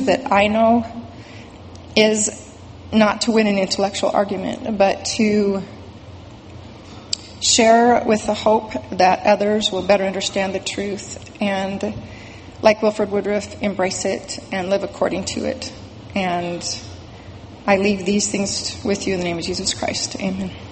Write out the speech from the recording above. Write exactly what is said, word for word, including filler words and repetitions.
that I know is not to win an intellectual argument, but to share with the hope that others will better understand the truth and, like Wilford Woodruff, embrace it and live according to it. And I leave these things with you in the name of Jesus Christ. Amen.